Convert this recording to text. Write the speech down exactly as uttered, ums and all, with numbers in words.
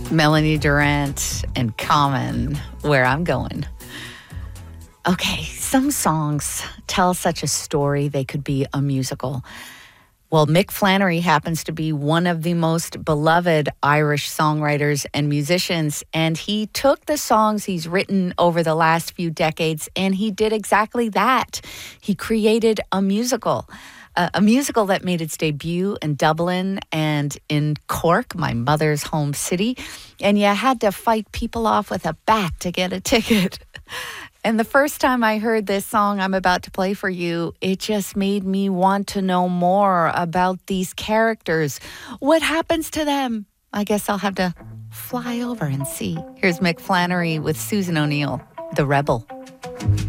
Melanie Durrant and Common, Where I'm Going. Okay, some songs tell such a story they could be a musical. Well, Mick Flannery happens to be one of the most beloved Irish songwriters and musicians, and he took the songs he's written over the last few decades and he did exactly that. He created a musical. Uh, a musical that made its debut in Dublin and in Cork, my mother's home city. And you had to fight people off with a bat to get a ticket. And the first time I heard this song I'm about to play for you, it just made me want to know more about these characters. What happens to them? I guess I'll have to fly over and see. Here's Mick Flannery with Susan O'Neill, The Rebel.